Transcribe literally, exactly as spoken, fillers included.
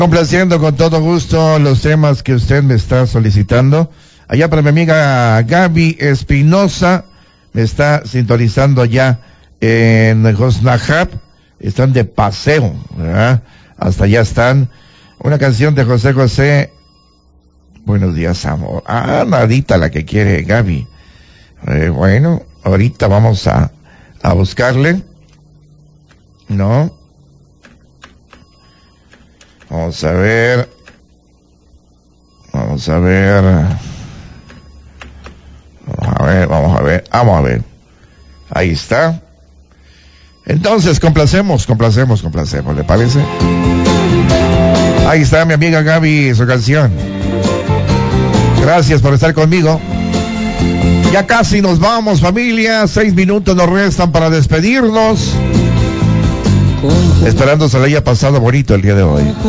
Complaciendo con todo gusto los temas que usted me está solicitando. Allá para mi amiga Gaby Espinosa, me está sintonizando allá en Josnajab. Están de paseo, ¿verdad? Hasta allá están. Una canción de José José. Buenos días, amor. Ah, nadita la que quiere Gaby. Eh, bueno, ahorita vamos a, a buscarle. ¿No? Vamos a ver. Vamos a ver. Vamos a ver, vamos a ver, vamos a ver. Ahí está. Entonces, complacemos, complacemos, complacemos, ¿le parece? Ahí está mi amiga Gaby, su canción. Gracias por estar conmigo. Ya casi nos vamos, familia. Seis minutos nos restan para despedirnos. Esperando se le haya pasado bonito el día de hoy.